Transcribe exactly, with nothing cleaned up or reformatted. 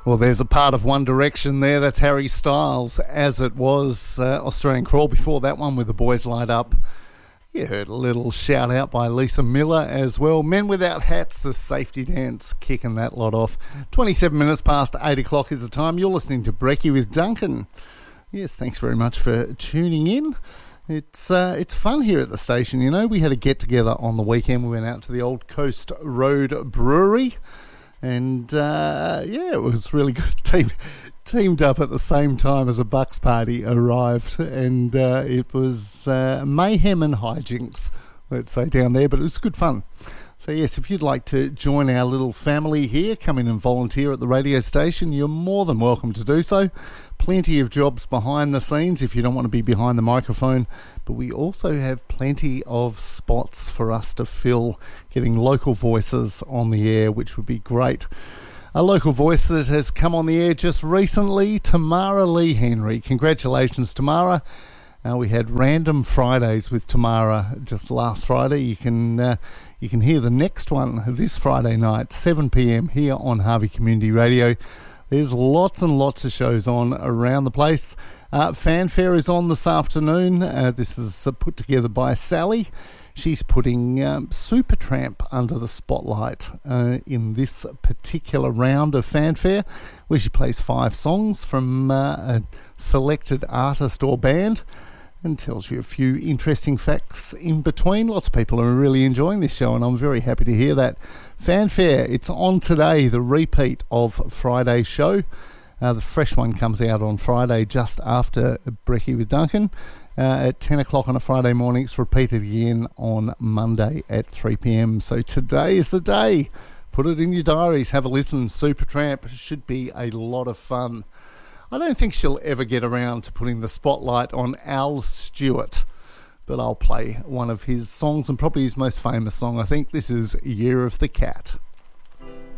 Well, there's a part of One Direction there. That's Harry Styles, as it was uh, Australian Crawl before that one with The Boys Light Up. You heard a little shout out by Lisa Miller as well. Men Without Hats, the safety dance, kicking that lot off. twenty-seven minutes past eight o'clock is the time. You're listening to Brekkie with Duncan. Yes, thanks very much for tuning in. It's uh, it's fun here at the station, you know. We had a get-together on the weekend. We went out to the Old Coast Road Brewery. And, uh, yeah, it was really good. Team, teamed up at the same time as a Bucks party arrived. And uh, it was uh, mayhem and hijinks, let's say, down there. But it was good fun. So, yes, if you'd like to join our little family here, come in and volunteer at the radio station, you're more than welcome to do so. Plenty of jobs behind the scenes if you don't want to be behind the microphone. But we also have plenty of spots for us to fill, getting local voices on the air, which would be great. A local voice that has come on the air just recently, Tamara Lee Henry. Congratulations, Tamara. Uh, we had Random Fridays with Tamara just last Friday. You can uh, you can hear the next one this Friday night, seven p.m. here on Harvey Community Radio. There's lots and lots of shows on around the place. Uh, Fanfare is on this afternoon. Uh, this is uh, put together by Sally. She's putting um, Supertramp under the spotlight uh, in this particular round of Fanfare, where she plays five songs from uh, a selected artist or band and tells you a few interesting facts in between. Lots of people are really enjoying this show, and I'm very happy to hear that. Fanfare, it's on today, the repeat of Friday's show. Uh, the fresh one comes out on Friday just after Brekkie with Duncan uh, at ten o'clock on a Friday morning. It's repeated again on Monday at three p.m. So today is the day. Put it in your diaries. Have a listen. Supertramp should be a lot of fun. I don't think she'll ever get around to putting the spotlight on Al Stewart, but I'll play one of his songs, and probably his most famous song, I think. This is Year of the Cat.